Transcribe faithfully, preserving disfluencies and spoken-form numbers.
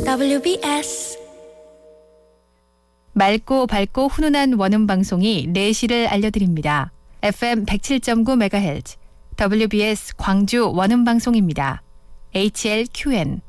더블유비에스 맑고 밝고 훈훈한 원음방송이 네 시를 알려드립니다. 에프엠 백칠 점 구 메가헤르츠 더블유비에스 광주 원음방송입니다. 에이치엘큐엔